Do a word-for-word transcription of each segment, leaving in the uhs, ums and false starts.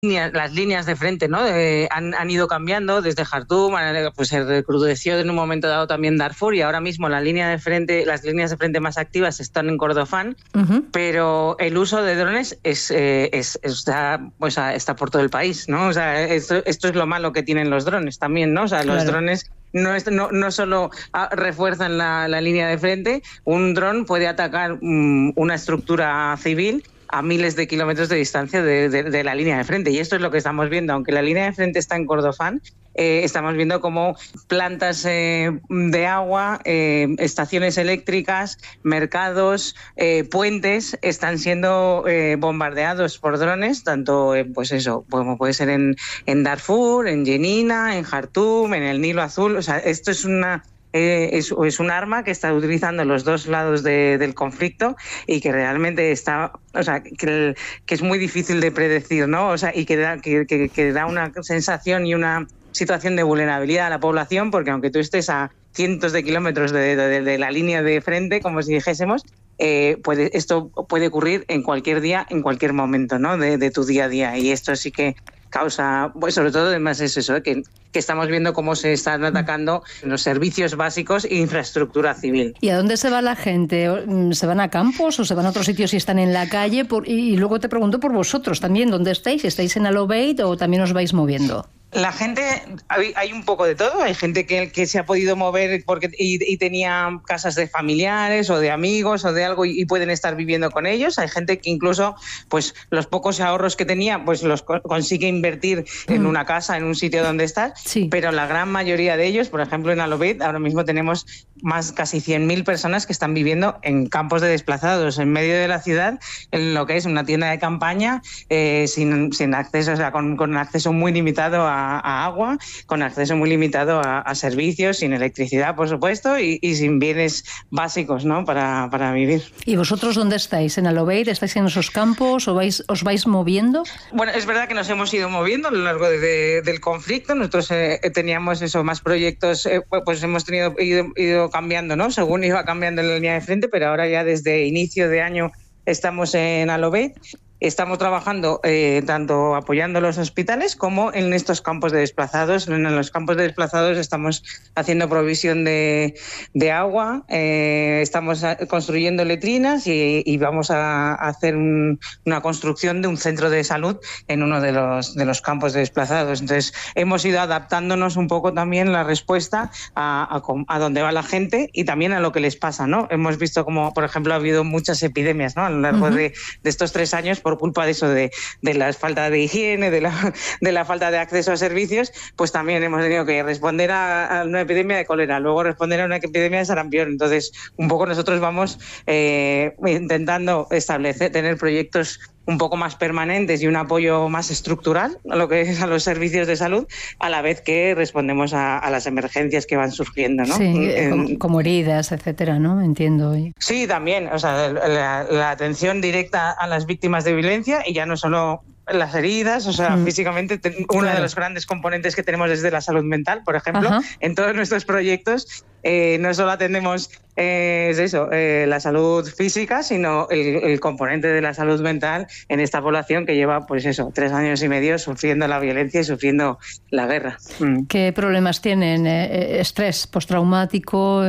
las líneas de frente, ¿no? Eh, han, han ido cambiando desde Jartum, pues se recrudeció en un momento dado también Darfur, y ahora mismo la línea de frente, las líneas de frente más activas están en Kordofán, uh-huh. pero el uso de drones es, eh, es, está, pues, está por todo el país, ¿no? O sea, esto, esto es lo malo que tienen los drones también, ¿no? O sea, los claro. drones no, es, no, no solo refuerzan la, la línea de frente, un dron puede atacar um, una estructura civil a miles de kilómetros de distancia de, de, de la línea de frente. Y esto es lo que estamos viendo. Aunque la línea de frente está en Kordofán, eh, estamos viendo cómo plantas eh, de agua, eh, estaciones eléctricas, mercados, eh, puentes están siendo eh, bombardeados por drones, tanto, eh, pues eso, como puede ser en, en Darfur, en Jenina, en Jartum, en el Nilo Azul. O sea, esto es una... Eh, es, es un arma que está utilizando los dos lados de, del conflicto y que realmente está, o sea, que, que es muy difícil de predecir, ¿no? O sea, y que da, que, que, que da una sensación y una situación de vulnerabilidad a la población, porque aunque tú estés a cientos de kilómetros de, de, de la línea de frente, como si dijésemos, eh, puede, esto puede ocurrir en cualquier día, en cualquier momento, ¿no? De, de tu día a día. Y esto sí que causa, pues sobre todo además es eso, ¿eh? que, que estamos viendo cómo se están atacando los servicios básicos e infraestructura civil. ¿Y a dónde se va la gente? ¿Se van a campos o se van a otros sitios y están en la calle? Por, y luego te pregunto por vosotros también, ¿dónde estáis? ¿Estáis en Al Obeid o también os vais moviendo? La gente, hay, hay un poco de todo. Hay gente que, que se ha podido mover porque y, y tenía casas de familiares o de amigos o de algo y, y pueden estar viviendo con ellos. Hay gente que incluso, pues los pocos ahorros que tenía, pues los co- consigue invertir mm. en una casa, en un sitio donde estar. Sí. Pero la gran mayoría de ellos, por ejemplo en Al Obeid, ahora mismo tenemos más casi cien mil personas que están viviendo en campos de desplazados, en medio de la ciudad, en lo que es una tienda de campaña, eh, sin, sin acceso, o sea, con, con acceso muy limitado a a agua, con acceso muy limitado a, a servicios, sin electricidad, por supuesto, y, y sin bienes básicos, ¿no? para, para vivir. ¿Y vosotros dónde estáis? ¿En Al Obeid? ¿Estáis en esos campos o vais, os vais moviendo? Bueno, es verdad que nos hemos ido moviendo a lo largo de, de, del conflicto. Nosotros eh, teníamos eso, más proyectos, eh, pues hemos tenido ido, ido cambiando, ¿no? Según iba cambiando la línea de frente, pero ahora ya desde inicio de año estamos en Al Obeid. Estamos trabajando eh, tanto apoyando los hospitales como en estos campos de desplazados. En los campos de desplazados estamos haciendo provisión de, de agua, eh, estamos construyendo letrinas y, y vamos a hacer un, una construcción de un centro de salud en uno de los, de los campos de desplazados. Entonces, hemos ido adaptándonos un poco también la respuesta a, a, a dónde va la gente y también a lo que les pasa, ¿no? Hemos visto como, por ejemplo, ha habido muchas epidemias, ¿no? A lo largo uh-huh. de, de estos tres años por culpa de eso, de, de la falta de higiene, de la, de la falta de acceso a servicios, pues también hemos tenido que responder a, a una epidemia de cólera, luego responder a una epidemia de sarampión. Entonces, un poco nosotros vamos eh, intentando establecer, tener proyectos un poco más permanentes y un apoyo más estructural a lo que es a los servicios de salud, a la vez que respondemos a, a las emergencias que van surgiendo, ¿no? Sí, en, como, como heridas, etcétera, ¿no? Entiendo. Sí, también, o sea, la, la atención directa a las víctimas de violencia y ya no solo las heridas, o sea, mm. físicamente ten, uno claro. de los grandes componentes que tenemos es de la salud mental, por ejemplo. Ajá. En todos nuestros proyectos eh, no solo atendemos eh, es eso, eh, la salud física, sino el, el componente de la salud mental en esta población que lleva, pues eso, tres años y medio sufriendo la violencia y sufriendo la guerra. Mm. ¿Qué problemas tienen? Eh, ¿Estrés postraumático,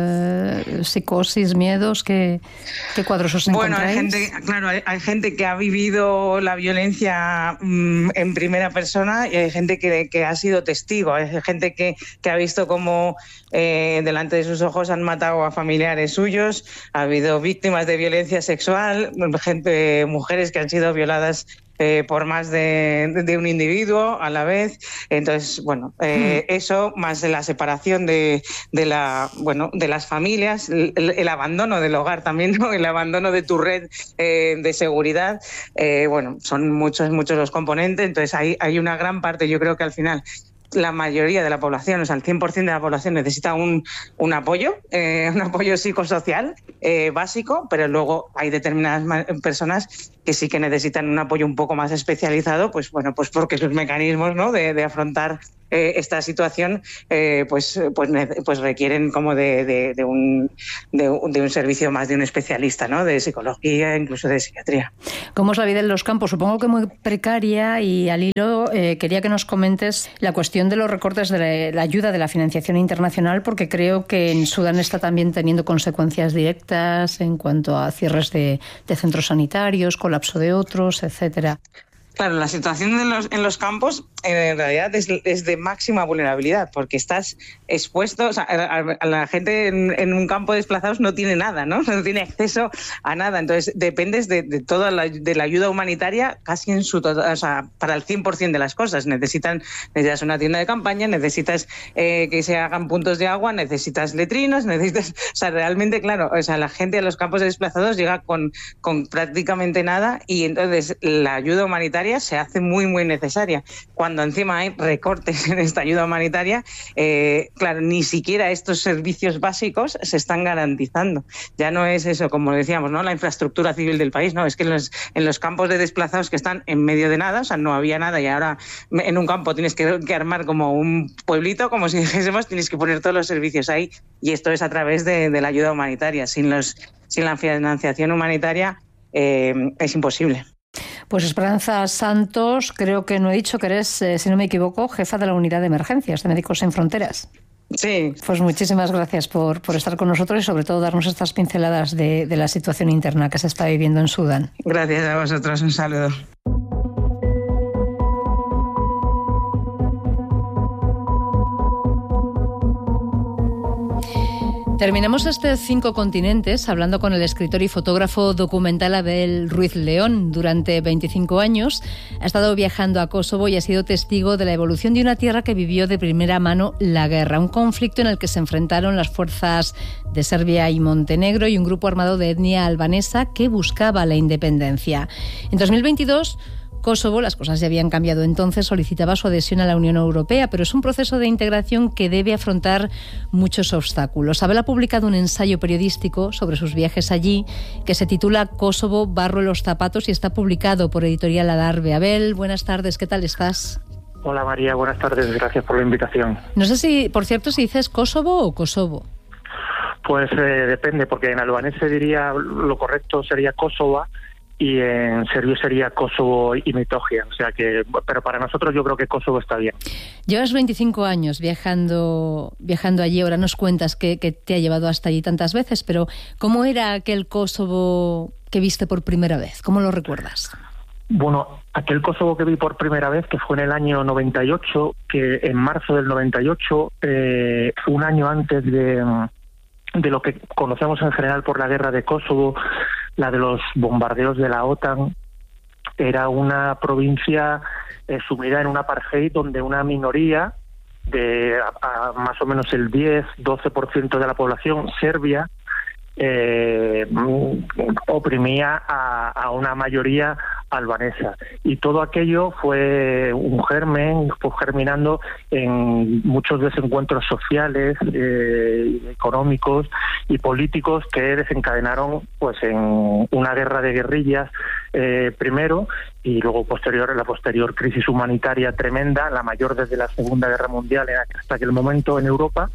eh, psicosis, miedos? ¿Qué, qué cuadros os encontráis? Bueno, hay gente, claro, hay, hay gente que ha vivido la violencia mm, en primera persona y hay gente que, que ha sido testigo, hay gente que, que ha visto cómo eh, delante de sus ojos han matado a familiares suyos, ha habido víctimas de violencia sexual, gente, mujeres que han sido violadas eh, por más de, de un individuo a la vez. Entonces, bueno, eh, mm. eso más de la separación de, de la, bueno, de las familias, el, el abandono del hogar también, ¿no? El abandono de tu red eh, de seguridad. Eh, bueno, son muchos, muchos los componentes. Entonces, hay, hay una gran parte, yo creo que al final la mayoría de la población, o sea, el cien por ciento de la población necesita un, un apoyo, eh, un apoyo psicosocial eh, básico, pero luego hay determinadas personas que sí que necesitan un apoyo un poco más especializado, pues bueno, pues porque sus mecanismos, ¿no?, de, de afrontar eh, esta situación, eh, pues, pues, pues requieren como de, de, de, un, de, de un servicio más de un especialista, ¿no? De psicología, incluso de psiquiatría. ¿Cómo es la vida en los campos? Supongo que muy precaria, y al hilo eh, quería que nos comentes la cuestión de los recortes de la, la ayuda de la financiación internacional, porque creo que en Sudán está también teniendo consecuencias directas en cuanto a cierres de, de centros sanitarios, colapso de otros, etcétera. Claro, la situación de los, en los campos eh, en realidad es, es de máxima vulnerabilidad, porque estás expuesto, o sea, a, a la gente en, en un campo de desplazados no tiene nada, ¿no? No tiene acceso a nada. Entonces, dependes de, de toda la, de la ayuda humanitaria casi en su total, o sea, para el cien por ciento de las cosas. Necesitan, necesitas una tienda de campaña, necesitas eh, que se hagan puntos de agua, necesitas letrinas, necesitas, o sea, realmente, claro, o sea, la gente a los campos de desplazados llega con, con prácticamente nada, y entonces la ayuda humanitaria se hace muy, muy necesaria. Cuando encima hay recortes en esta ayuda humanitaria, eh, claro, ni siquiera estos servicios básicos se están garantizando. Ya no es eso, como decíamos, ¿no? La infraestructura civil del país, no, es que en los, en los campos de desplazados que están en medio de nada, o sea, no había nada, y ahora en un campo tienes que, que armar como un pueblito, como si dijésemos, tienes que poner todos los servicios ahí, y esto es a través de, de la ayuda humanitaria. Sin, los, sin la financiación humanitaria eh, es imposible. Pues Esperanza Santos, creo que no he dicho que eres, eh, si no me equivoco, jefa de la unidad de emergencias de Médicos Sin Fronteras. Sí. Pues muchísimas gracias por, por estar con nosotros y sobre todo darnos estas pinceladas de, de la situación interna que se está viviendo en Sudán. Gracias a vosotros, un saludo. Terminamos este Cinco Continentes hablando con el escritor y fotógrafo documental Abel Ruiz León. Durante veinticinco años ha estado viajando a Kosovo y ha sido testigo de la evolución de una tierra que vivió de primera mano la guerra, un conflicto en el que se enfrentaron las fuerzas de Serbia y Montenegro y un grupo armado de etnia albanesa que buscaba la independencia. En dos mil veintidós, Kosovo, las cosas ya habían cambiado entonces, solicitaba su adhesión a la Unión Europea, pero es un proceso de integración que debe afrontar muchos obstáculos. Abel ha publicado un ensayo periodístico sobre sus viajes allí que se titula Kosovo, barro en los zapatos y está publicado por Editorial Adarve. Abel, buenas tardes, ¿qué tal estás? Hola María, buenas tardes, gracias por la invitación. No sé si, por cierto, si dices Kosovo o Kosovo. Pues eh, depende, porque en albanés se diría, lo correcto sería Kosova, y en serbio sería Kosovo y Metohija, o sea que, pero para nosotros yo creo que Kosovo está bien. Llevas veinticinco años viajando viajando allí, ahora nos cuentas que, que te ha llevado hasta allí tantas veces, pero ¿cómo era aquel Kosovo que viste por primera vez? ¿Cómo lo recuerdas? Bueno, aquel Kosovo que vi por primera vez, que fue en el año noventa y ocho, que en marzo del noventa y ocho, eh, un año antes de, de lo que conocemos en general por la guerra de Kosovo, la de los bombardeos de la OTAN, era una provincia eh, sumida en un apartheid donde una minoría de a, a más o menos el diez doce por ciento de la población serbia eh, oprimía a, a una mayoría albanesa, y todo aquello fue un germen, fue germinando en muchos desencuentros sociales, eh, económicos y políticos que desencadenaron pues en una guerra de guerrillas eh, primero, y luego posterior la posterior crisis humanitaria tremenda, la mayor desde la Segunda Guerra Mundial hasta aquel momento en Europa,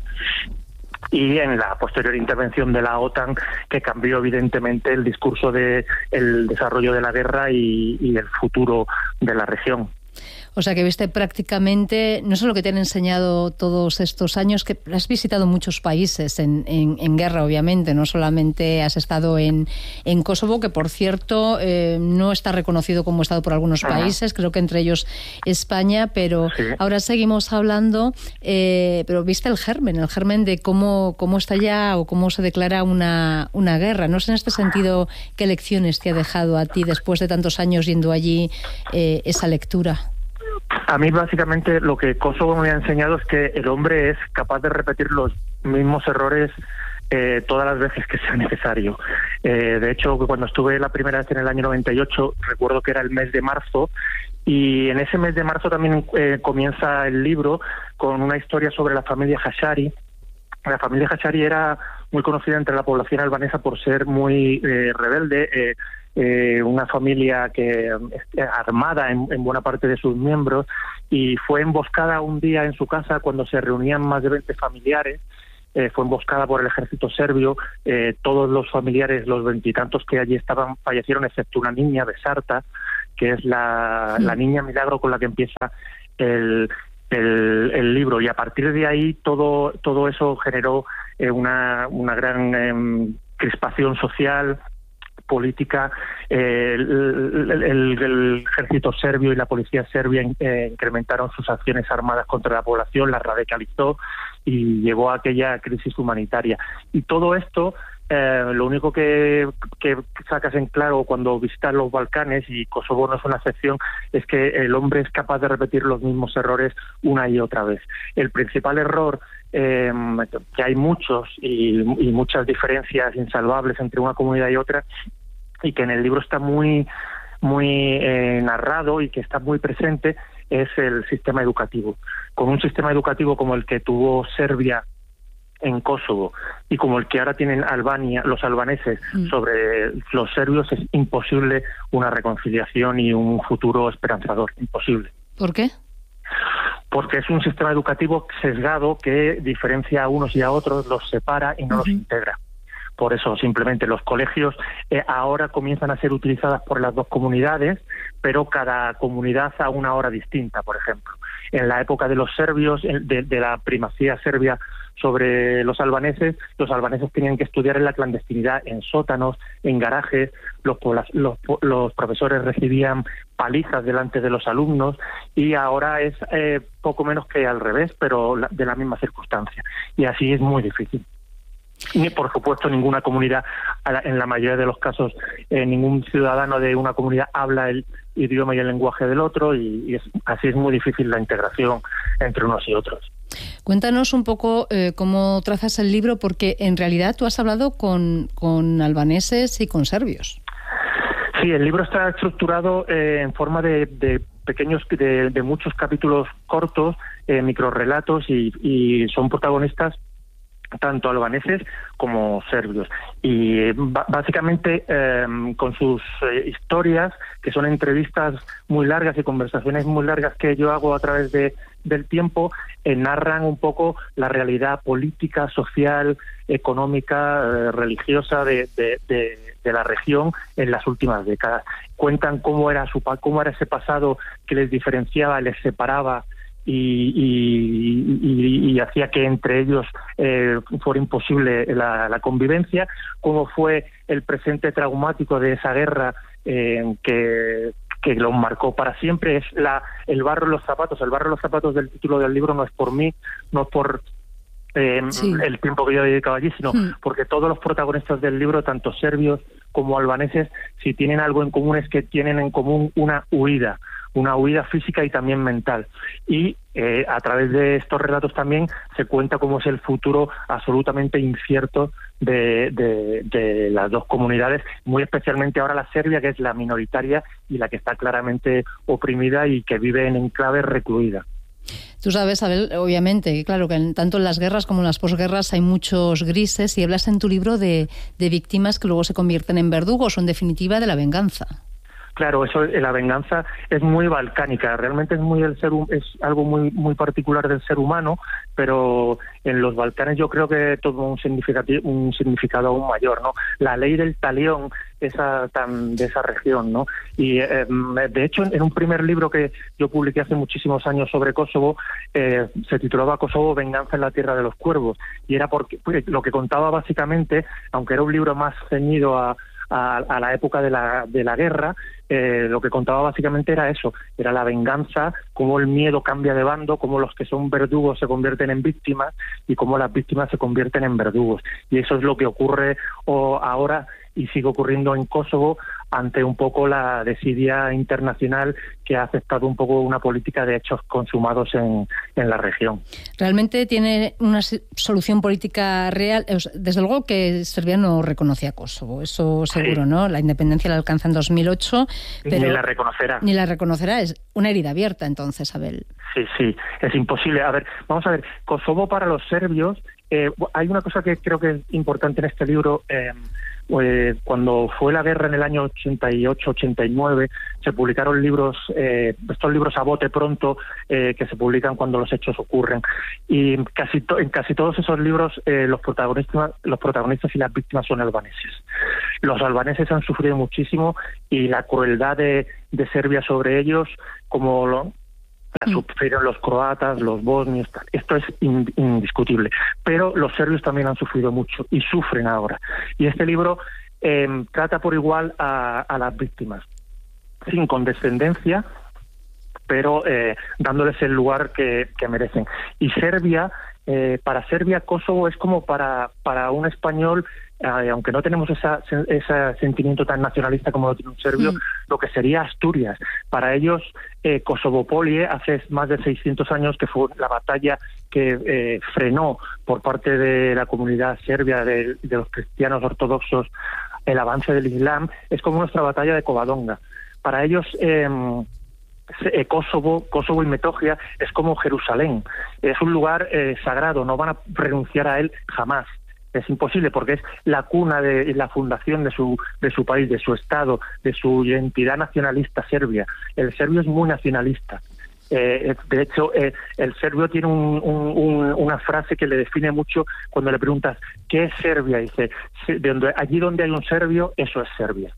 y en la posterior intervención de la OTAN, que cambió evidentemente el discurso de el desarrollo de la guerra y, y el futuro de la región. O sea que viste prácticamente, no solo que te han enseñado todos estos años, que has visitado muchos países en, en, en guerra, obviamente, no solamente has estado en, en Kosovo, que por cierto eh, no está reconocido como estado por algunos países, creo que entre ellos España, pero sí. Ahora seguimos hablando, eh, pero viste el germen, el germen de cómo, cómo está ya o cómo se declara una, una guerra. No sé en este sentido qué lecciones te ha dejado a ti después de tantos años yendo allí eh, esa lectura. A mí básicamente lo que Kosovo me ha enseñado es que el hombre es capaz de repetir los mismos errores eh, todas las veces que sea necesario. Eh, de hecho, cuando estuve la primera vez en el año noventa y ocho, recuerdo que era el mes de marzo, y en ese mes de marzo también eh, comienza el libro con una historia sobre la familia Hashari. La familia Hashari era muy conocida entre la población albanesa por ser muy eh, rebelde, eh, eh, una familia que eh, armada en, en buena parte de sus miembros, y fue emboscada un día en su casa cuando se reunían más de veinte familiares. Eh, fue emboscada por el ejército serbio. Eh, todos los familiares, los veintitantos que allí estaban, fallecieron, excepto una niña, Besarta, que es la, sí. la niña milagro con la que empieza el, el, el libro. Y a partir de ahí todo, todo eso generó eh, una, una gran eh, crispación social, política. Eh, el, el, el, el ejército serbio y la policía serbia eh, incrementaron sus acciones armadas contra la población, la radicalizó y llevó a aquella crisis humanitaria. Y todo esto, eh, lo único que, que sacas en claro cuando visitas los Balcanes, y Kosovo no es una excepción, es que el hombre es capaz de repetir los mismos errores una y otra vez. El principal error, eh, que hay muchos y, y muchas diferencias insalvables entre una comunidad y otra, y que en el libro está muy muy eh, narrado y que está muy presente, es el sistema educativo. Con un sistema educativo como el que tuvo Serbia en Kosovo y como el que ahora tienen Albania, los albaneses mm. sobre los serbios, es imposible una reconciliación y un futuro esperanzador. Imposible. ¿Por qué? Porque es un sistema educativo sesgado que diferencia a unos y a otros, los separa y no uh-huh. los integra. Por eso, simplemente, los colegios eh, ahora comienzan a ser utilizados por las dos comunidades, pero cada comunidad a una hora distinta, por ejemplo. En la época de los serbios, de, de la primacía serbia sobre los albaneses, los albaneses tenían que estudiar en la clandestinidad, en sótanos, en garajes, los, los, los profesores recibían palizas delante de los alumnos, y ahora es eh, poco menos que al revés, pero de la misma circunstancia. Y así es muy difícil. Ni, por supuesto, ninguna comunidad, en la mayoría de los casos, eh, ningún ciudadano de una comunidad habla el idioma y el lenguaje del otro, y, y es, así es muy difícil la integración entre unos y otros. Cuéntanos un poco eh, cómo trazas el libro, porque en realidad tú has hablado con, con albaneses y con serbios. Sí, el libro está estructurado eh, en forma de, de pequeños, de, de muchos capítulos cortos, eh, microrrelatos, y, y son protagonistas tanto albaneses como serbios, y b- básicamente eh, con sus eh, historias, que son entrevistas muy largas y conversaciones muy largas que yo hago a través de del tiempo, eh, narran un poco la realidad política, social, económica, eh, religiosa de, de, de, de la región en las últimas décadas. Cuentan cómo era su cómo era ese pasado que les diferenciaba, les separaba Y, y, y, y hacía que entre ellos eh, fuera imposible la, la convivencia, cómo fue el presente traumático de esa guerra eh, que, que los marcó para siempre. Es la, el barro en los zapatos, el barro en los zapatos del título del libro no es por mí, no es por eh, sí. el tiempo que yo he dedicado allí, sino sí. porque todos los protagonistas del libro, tanto serbios como albaneses, si tienen algo en común es que tienen en común una huida, una huida física y también mental. Y eh, a través de estos relatos también se cuenta cómo es el futuro absolutamente incierto de, de, de las dos comunidades, muy especialmente ahora la Serbia, que es la minoritaria y la que está claramente oprimida y que vive en enclaves recluida. Tú sabes, Abel, obviamente, claro, que en, tanto en las guerras como en las posguerras hay muchos grises, y hablas en tu libro de, de víctimas que luego se convierten en verdugos, o en definitiva de la venganza. Claro, eso, la venganza es muy balcánica, realmente es muy el ser es algo muy muy particular del ser humano, pero en los Balcanes yo creo que todo un significado un significado aún mayor, ¿no? La ley del talión, esa tan de esa región, ¿no? Y eh, de hecho en un primer libro que yo publiqué hace muchísimos años sobre Kosovo, eh, se titulaba Kosovo, venganza en la tierra de los cuervos, y era porque pues, lo que contaba básicamente, aunque era un libro más ceñido a A, a la época de la, de la guerra, eh, lo que contaba básicamente era eso, era la venganza, cómo el miedo cambia de bando, cómo los que son verdugos se convierten en víctimas y cómo las víctimas se convierten en verdugos. Y eso es lo que ocurre o, ahora y sigue ocurriendo en Kosovo ante un poco la desidia internacional que ha aceptado un poco una política de hechos consumados en, en la región. ¿Realmente tiene una solución política real? Desde luego que Serbia no reconoce a Kosovo, eso seguro, sí. ¿no? La independencia la alcanza en dos mil ocho, pero ni la reconocerá. Ni la reconocerá, es una herida abierta entonces, Abel. Sí, sí, es imposible. A ver, vamos a ver, Kosovo para los serbios Eh, hay una cosa que creo que es importante en este libro. Eh, eh, cuando fue la guerra en el año ochenta y ocho ochenta y nueve, se publicaron libros, eh, estos libros a bote pronto, eh, que se publican cuando los hechos ocurren. Y casi to- en casi todos esos libros eh, los protagonistas, los protagonistas y las víctimas son albaneses. Los albaneses han sufrido muchísimo y la crueldad de, de Serbia sobre ellos, como lo, la sufrieron los croatas, los bosnios, esto es in, indiscutible. Pero los serbios también han sufrido mucho y sufren ahora. Y este libro eh, trata por igual a, a las víctimas, sin condescendencia, pero eh, dándoles el lugar que, que merecen. Y Serbia, eh, para Serbia, Kosovo es como para, para un español, eh, aunque no tenemos esa, ese sentimiento tan nacionalista como lo tiene un serbio, mm. lo que sería Asturias. Para ellos, eh, Kosovopolie, hace más de seiscientos años, que fue la batalla que eh, frenó por parte de la comunidad serbia, de, de los cristianos ortodoxos, el avance del Islam, es como nuestra batalla de Covadonga. Para ellos, eh, Kosovo, Kosovo y Metohija es como Jerusalén, es un lugar eh, sagrado, no van a renunciar a él jamás. Es imposible porque es la cuna de la fundación de su de su país, de su estado, de su identidad nacionalista serbia. El serbio es muy nacionalista. Eh, de hecho, eh, el serbio tiene un, un, un, una frase que le define mucho cuando le preguntas ¿qué es Serbia? Dice, de donde, allí donde hay un serbio, eso es Serbia.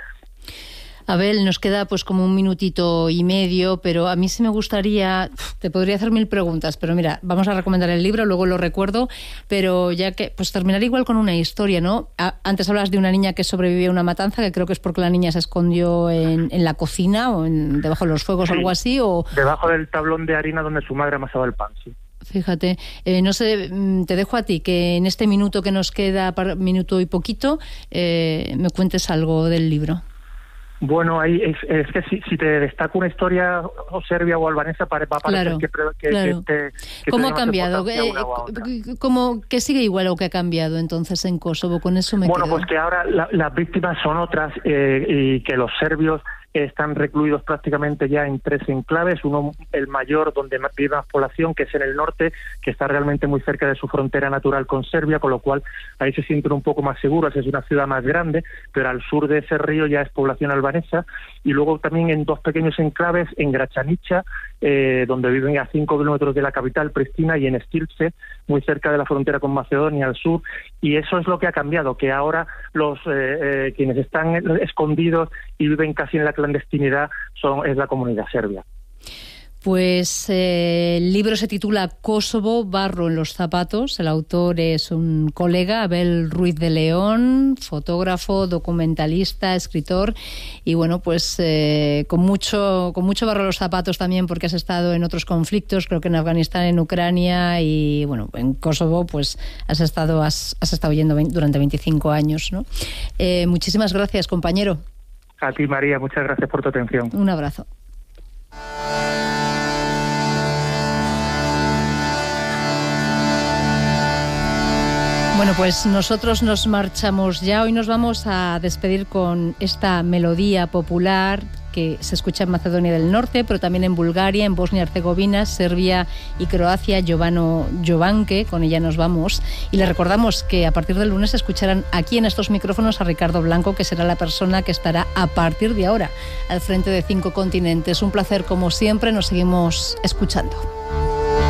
Abel, nos queda pues como un minutito y medio, pero a mí sí me gustaría, te podría hacer mil preguntas, pero mira, vamos a recomendar el libro, luego lo recuerdo, pero ya que, pues terminar igual con una historia, ¿no? A, antes hablas de una niña que sobrevivió a una matanza, que creo que es porque la niña se escondió en, en la cocina o en, debajo de los fuegos sí, o algo así, o... debajo del tablón de harina donde su madre amasaba el pan, sí. Fíjate, eh, no sé, te dejo a ti que en este minuto que nos queda, minuto y poquito, eh, me cuentes algo del libro. Bueno, ahí es, es que si, si te destaco una historia o serbia o albanesa, va a parecer claro, que, que, claro. que, te, que ¿Cómo ha cambiado? Eh, ¿Cómo, ¿Qué sigue igual o qué ha cambiado entonces en Kosovo? Con eso me Bueno, quedo. Pues que ahora la, las víctimas son otras eh, y que los serbios están recluidos prácticamente ya en tres enclaves, uno el mayor donde vive más población, que es en el norte, que está realmente muy cerca de su frontera natural con Serbia, con lo cual ahí se sienten un poco más seguros, es una ciudad más grande, pero al sur de ese río ya es población albanesa, y luego también en dos pequeños enclaves, en Gračanica, eh, donde viven a cinco kilómetros de la capital, Pristina, y en Stilce, muy cerca de la frontera con Macedonia al sur, y eso es lo que ha cambiado, que ahora los eh, eh, quienes están escondidos y viven casi en la clandestinidad son es la comunidad serbia. Pues eh, el libro se titula Kosovo, barro en los zapatos. El autor es un colega, Abel Ruiz de León, fotógrafo, documentalista, escritor, y bueno, pues eh, con mucho con mucho barro en los zapatos también, porque has estado en otros conflictos, creo que en Afganistán, en Ucrania, y bueno, en Kosovo pues has estado has, has estado yendo durante veinticinco años, ¿no? Eh, muchísimas gracias, compañero. A ti, María, muchas gracias por tu atención. Un abrazo. Bueno, pues nosotros nos marchamos ya. Hoy nos vamos a despedir con esta melodía popular que se escucha en Macedonia del Norte, pero también en Bulgaria, en Bosnia y Herzegovina, Serbia y Croacia, Jovano Jovanke. Con ella nos vamos. Y les recordamos que a partir del lunes escucharán aquí en estos micrófonos a Ricardo Blanco, que será la persona que estará a partir de ahora al frente de Cinco Continentes. Un placer como siempre, nos seguimos escuchando.